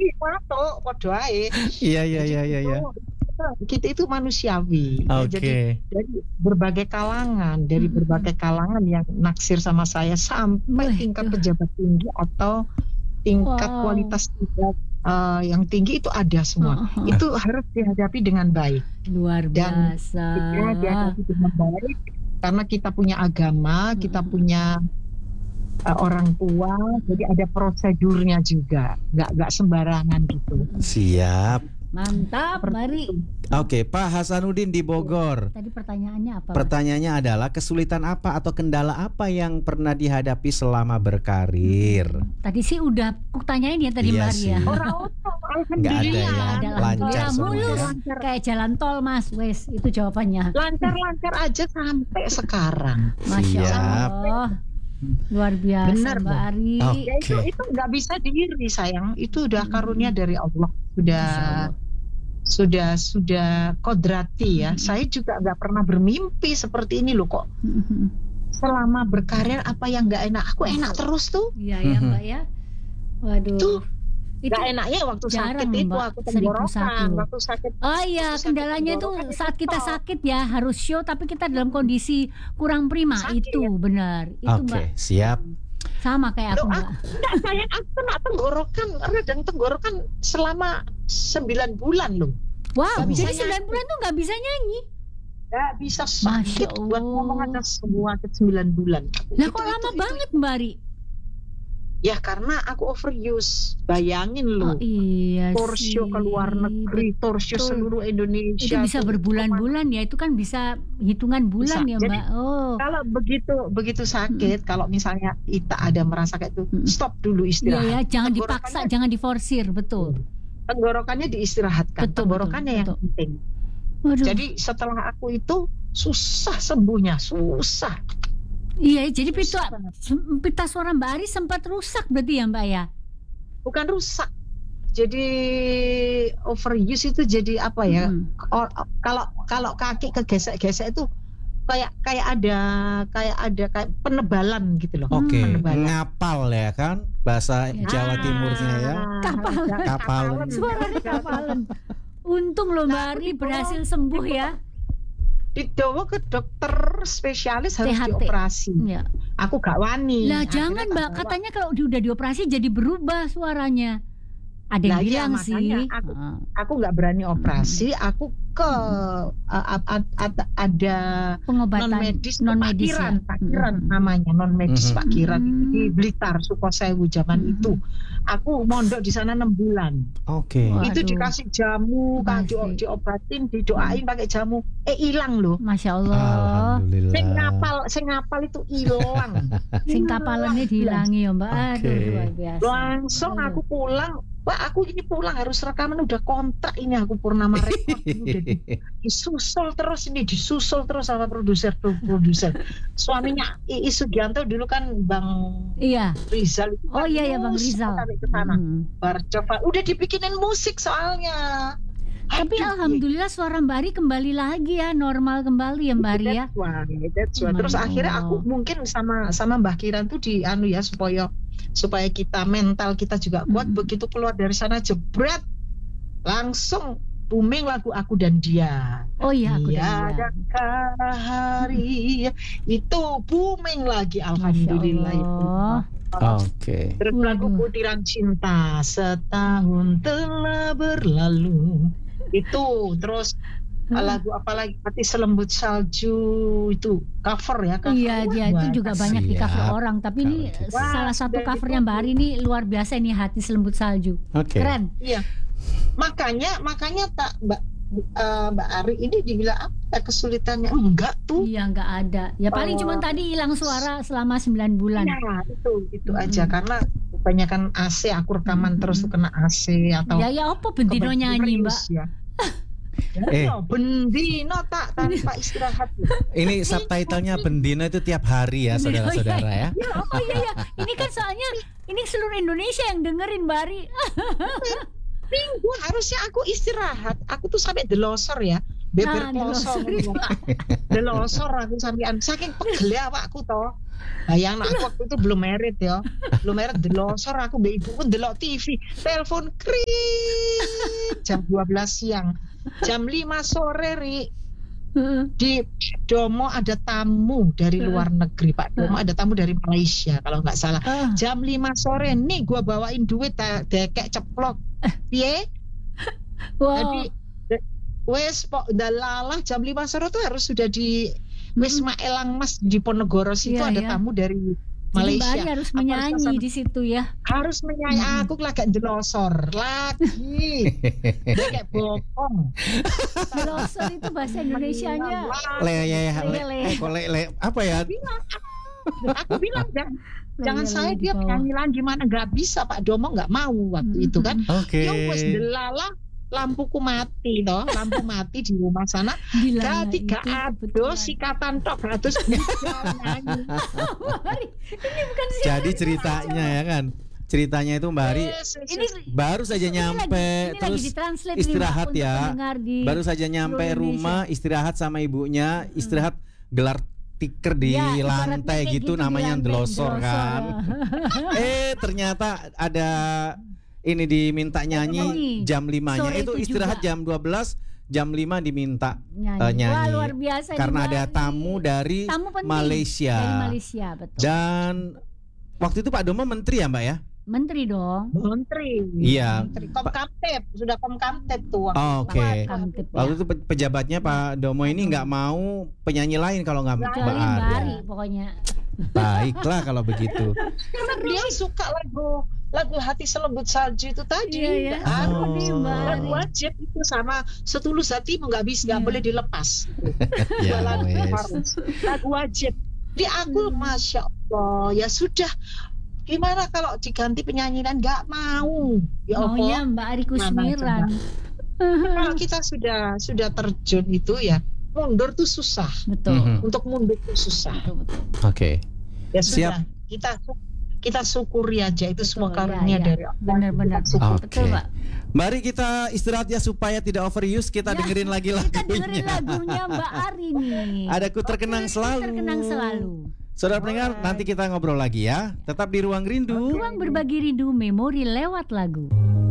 tinggi patok padha ae. Iya. Kita itu manusiawi. Oke. Jadi dari berbagai kalangan, yang naksir sama saya sampai tingkat pejabat tinggi atau tingkat kualitas yang tinggi itu ada semua. Itu harus dihadapi dengan baik. Luar biasa. Dan dihadapi dengan baik karena kita punya agama, kita punya orang tua, jadi ada prosedurnya juga, nggak sembarangan gitu. Siap. Mantap, mari. Oke, Pak Hasanuddin di Bogor. Tadi pertanyaannya apa? Pertanyaannya adalah kesulitan apa atau kendala apa yang pernah dihadapi selama berkarir? Tadi sih udah aku tanyain ya tadi Iya Maria. sih. Nggak ada ya, lancar mulus semuanya. kayak jalan tol Mas, wes itu jawabannya. Lancar-lancar aja sampai sekarang. Masya Siap. Allah. Luar biasa. Benar, Mbak Ari. Oke. Ya itu nggak bisa diri sayang, itu udah karunia dari Allah, sudah kodrati ya. Saya juga nggak pernah bermimpi seperti ini loh kok. Selama berkarir apa yang nggak enak, aku enak terus tuh. Iya ya Mbak ya. Waduh. Tuh itu nggak enaknya waktu jarang, sakit itu Mbak. aku tenggorokan, waktu sakit. Oh iya, kendalanya itu saat kita sakit ya harus show tapi kita dalam kondisi kurang prima. Sakit, itu ya? benar. Itu Oke, Mbak. siap. Sama kayak aku Mbak. Enggak, sayang, aku kena radang tenggorokan selama 9 bulan loh. Wow, Nggak bisa jadi 9 bulan tuh nggak bisa nyanyi. Nggak bisa sakit Masya buat Allah. ngomong aja semua ke 9 bulan. Lah kok lama banget Mbak Ari? Ya karena aku overuse. Bayangin loh. Oh iya Torsio sih. ke luar negeri, torsio Betul. seluruh Indonesia. Itu bisa tuh. berbulan-bulan ya, itu kan bisa hitungan bulan Bisa. ya Jadi, Mbak. Oh. Kalau begitu sakit, kalau misalnya kita ada merasa kayak itu, stop dulu Iya istirahat. ya, jangan Tenggorokannya- dipaksa, jangan diforsir, betul. Tenggorokannya diistirahatkan. Betul, Tenggorokannya betul, yang penting. Waduh. Jadi setelah aku itu susah sembuhnya, susah. Iya, jadi pita Susah. suara Mbak Ari sempat rusak berarti ya Mbak ya? Bukan rusak. Jadi overuse itu jadi apa ya? Kalau kaki kegesek-gesek itu kayak ada penebalan gitu loh. Oke, Penebalan. ngapal ya kan bahasa Jawa Timurnya ya. Kapalan. Suaranya kapalan. Untung loh Mbak Ari berhasil sembuh ya. Dibawa ke dokter spesialis harus THT. dioperasi. Ya. Aku gak wani. Lah Akhirnya jangan tak Mbak, bawa. katanya kalau udah dioperasi jadi berubah suaranya. Ada yang Lah iya, bilang makanya sih. aku nggak berani operasi. Aku ke ada Pengobatan non medis ya. Pak Kiran namanya non medis Pak Kiran di Blitar Sukosewu zaman itu. Aku mondok di sana 6 bulan. Oke. Waduh. Itu dikasih jamu, kan Masih. diobatin, didoain pakai jamu. Hilang loh. Masya Allah. Alhamdulillah. Sing ngapal itu hilang. Sing kapalannya dihilangi ya Mbak. Aduh Oke. luar biasa. Langsung Aduh. aku pulang. Wah, aku ini pulang harus rekaman, udah kontrak ini aku Purnama Record udah disusul terus sama produser. Suaminya Iis Sugianto dulu kan Bang Iya. Rizal. Oh iya ya Bang Rizal. Ke sana. Barcoba udah dibikinin musik soalnya. Tapi alhamdulillah suara Mbak Ari kembali lagi ya, normal kembali ya Mbak Ari ya. That's why. Terus akhirnya aku mungkin sama Mbah Kiran tuh ya supaya kita mental kita juga kuat. Begitu keluar dari sana jebret langsung booming lagu Aku dan Dia. Oh iya Aku dan Dia. Tiadakah hari itu booming lagi, alhamdulillah itu. Oke. Terus lagu Butiran Cinta Setahun Telah Berlalu itu, terus lagu apa lagi, Hati Selembut Salju itu cover ya, cover. Iya dia itu juga banyak di cover orang, tapi ini salah satu covernya Mbak Ari ini luar biasa ini, Hati Selembut Salju. Keren. Iya. Makanya tak Mbak Ari ini dibilang apa kesulitannya? Enggak tuh. Iya enggak ada. Ya paling cuma tadi hilang suara selama 9 bulan. Iya, itu aja karena kebanyakan AC, aku rekaman terus tuh kena AC atau ya apa bendino nyanyi Mbak. Ya. Bendino tak tanpa istirahat. Ini subtitlenya Bendino itu tiap hari ya saudara-saudara ya. Oh iya. Ini kan soalnya ini seluruh Indonesia yang dengerin Mbak Ari. Minggu harusnya aku istirahat. Aku tuh sampai delosor ya, beber klosor. Delosor aku sampean saking pegel awakku toh. Bayang aku waktu itu belum merit ya. Belum merit delosor aku mbek ibuku ndelok TV. Telepon kring jam 12 siang. Jam 5 sore Ri. Di Domo ada tamu dari luar negeri. Pak Domo ada tamu dari Malaysia kalau nggak salah. Jam 5 sore nih gua bawain duit dekek ceplok. Piye? Wow. Jadi wes pok dalalah jam 5 sore tuh harus sudah di Wisma Elang Mas di Ponegoro situ Iya, ada iya. tamu dari Jadi Malaysia. Mbak Ari harus menyanyi di situ ya. Harus menyanyi. Aku lagi delosor lagi. Dia kayak bokong. Delosor itu bahasa Indonesianya. Apa ya? Aku bilang jangan Lele saya di dia bawah. penyanyi lagi gimana nggak bisa Pak Domo nggak mau waktu itu kan. Oke. Yo wes delala lampuku mati toh, lampu mati di rumah sana. Gila, Jadi itu gak ada kebetulan. sikatan tok terus nyanyi. Mari, ini bukan siapa. Jadi ceritanya ya kan. Ceritanya itu Mbak Ari Ini baru saja nyampe ini terus lagi ditranslate nih, istirahat Mbak, untuk ya. pendengar di Baru saja nyampe seluruh rumah, istirahat sama ibunya, istirahat gelar tikar di Ya, ibaratnya lantai kayak gitu gitu di namanya lantai, delosor kan. Ternyata ada ini diminta nyanyi Nyanyi. jam 5-nya. Sore Itu itu istirahat juga. jam 12, jam 5 diminta nyanyi. nyanyi. Wah, luar biasa nih, Karena Mbak ada Ari. tamu dari Tamu penting Malaysia. Dari Malaysia, betul. Dan waktu itu Pak Domo menteri ya Mbak ya? Menteri dong. Menteri. Iya. Menteri Komkamtib, sudah Komkamtib tuh waktu. Oh, oke. Kamtip ya. Waktu itu pejabatnya Pak Domo ini nggak mau penyanyi lain kalau nggak Mbak Kecuali Mbak Ari. Ari pokoknya. Baiklah kalau begitu. Karena beliau suka lagu Hati Selembut Salju itu tadi. Iya, ya. Oh. Nih, Mbak Ari. Lagu wajib itu sama Setulus Hatimu nggak Iya. boleh dilepas. Ya, lagu wes. harus. Lagu wajib. Di aku Masya Allah ya sudah. Gimana kalau diganti penyanyi dan nggak mau? Ya Maunya Allah. Mbak Ari Kusmiran. Kalau kita sudah terjun itu ya mundur tuh susah. Betul. Mhm. Untuk mundur tuh susah. Betul. Oke. Ya Siap. sudah. Kita syukuri aja itu semua Betul, karunia ya. dari Allah. Benar-benar. Kita syukuri. Oke. Betul, Mbak. Mari kita istirahat ya supaya tidak overuse. Kita Ya, dengerin lagi Kita dengerin lagunya. lagunya Mbak Ari nih. Ada Ku Terkenang Selalu. Terkenang selalu. Saudara pendengar, nanti kita ngobrol lagi ya. Tetap di Ruang Rindu. Ruang berbagi rindu memori lewat lagu.